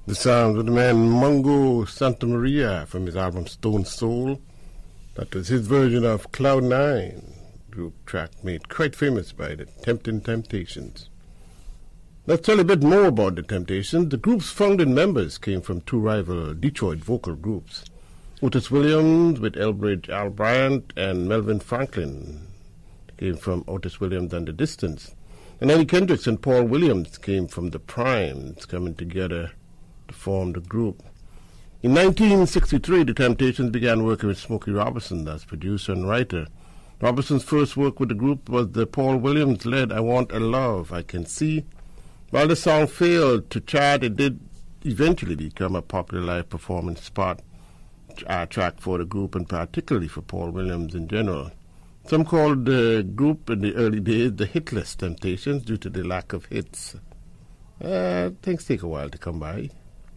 The sounds of the man Mungo Santa Maria from his album Stone Soul. That was his version of Cloud Nine, group track made quite famous by the Tempting Temptations. Let's tell you a bit more about the Temptations. The group's founding members came from two rival Detroit vocal groups. Otis Williams with Elbridge Al Bryant and Melvin Franklin came from Otis Williams and the Distance. And Eddie Kendricks and Paul Williams came from the Primes, coming together to form the group. In 1963, the Temptations began working with Smokey Robinson as producer and writer. Robinson's first work with the group was the Paul Williams-led I Want a Love I Can See. While the song failed to chart, it did eventually become a popular live performance spot track for the group, and particularly for Paul Williams in general. Some called the group in the early days the hitless Temptations due to the lack of hits. Things take a while to come by.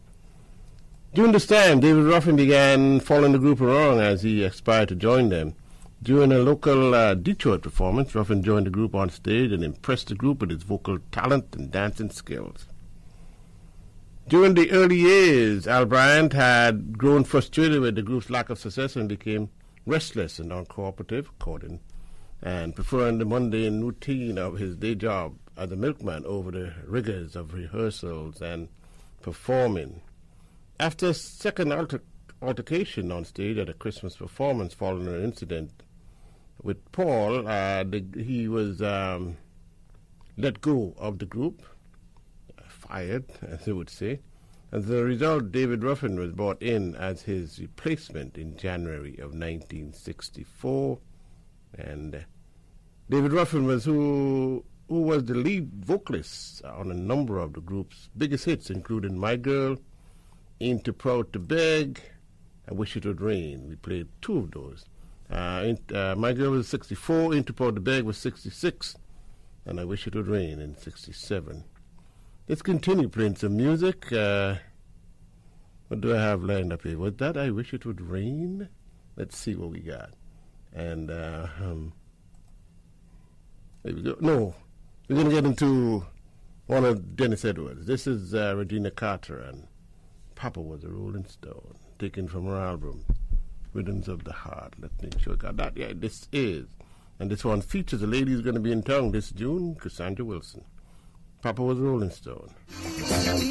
During this time, David Ruffin began following the group around as he aspired to join them. During a local Detroit performance, Ruffin joined the group on stage and impressed the group with his vocal talent and dancing skills. During the early years, Al Bryant had grown frustrated with the group's lack of success and became restless and uncooperative, according, and preferring the mundane routine of his day job as a milkman over the rigors of rehearsals and performing. After a second altercation on stage at a Christmas performance following an incident with Paul, he was let go of the group, fired, as they would say. As a result, David Ruffin was brought in as his replacement in January of 1964. And David Ruffin was who was the lead vocalist on a number of the group's biggest hits, including My Girl, Ain't Too Proud to Beg, I Wish It Would Rain. We played two of those. My Girl was 64, Ain't Too Proud to Beg was 66, and I Wish It Would Rain in 67. Let's continue playing some music. What do I have lined up here? Was that I Wish It Would Rain? Let's see what we got. And there we go. No, we're going to get into one of Dennis Edwards. This is Regina Carter and Papa Was a Rolling Stone, taken from her album, Rhythms of the Heart. Let's make sure I got that. Yeah, this is. And this one features a lady who's going to be in town this June, Cassandra Wilson. Papa Was a Rolling Stone.